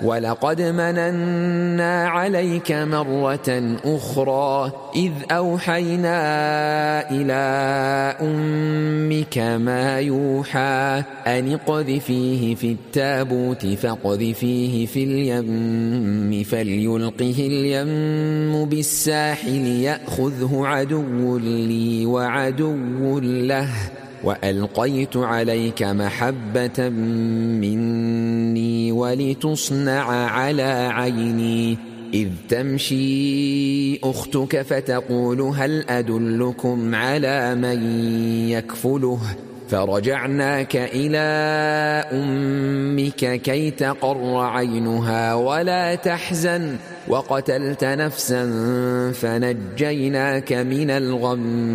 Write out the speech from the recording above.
ولقد مننا عليك مرة أخرى إذ أوحينا إلى أمك ما يوحى أن اقذفيه في التابوت فاقذفيه في اليم فليلقه اليم بالساحل يأخذه عدو لي وعدو له وألقيت عليك محبة مني ولتصنع على عيني إذ تمشي أختك فتقول هل أدلكم على من يكفله فرجعناك إلى أمك كي تقر عينها ولا تحزن وقتلت نفسا فنجيناك من الغم